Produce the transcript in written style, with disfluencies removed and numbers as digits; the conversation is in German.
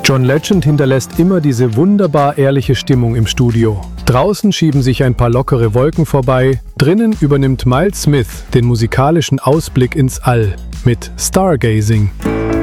John Legend hinterlässt immer diese wunderbar ehrliche Stimmung im Studio. Draußen schieben sich ein paar lockere Wolken vorbei, drinnen übernimmt Miles Smith den musikalischen Ausblick ins All mit Stargazing.